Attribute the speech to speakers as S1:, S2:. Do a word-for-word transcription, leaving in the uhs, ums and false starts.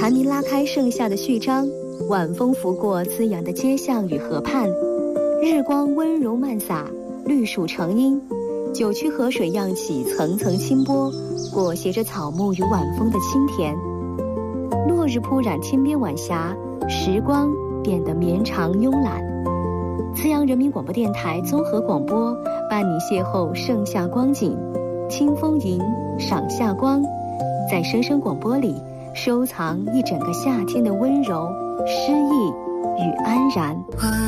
S1: 蝉鸣拉开盛夏的序章，晚风拂过滋养的街巷与河畔，日光温柔漫洒，绿树成荫，九曲河水漾起层层清波，裹挟着草木与晚风的清甜。落日铺染天边晚霞，时光变得绵长慵懒。慈阳人民广播电台综合广播，伴你邂逅盛夏光景，清风吟，赏夏光，在声声广播里收藏一整个夏天的温柔、诗意与安然。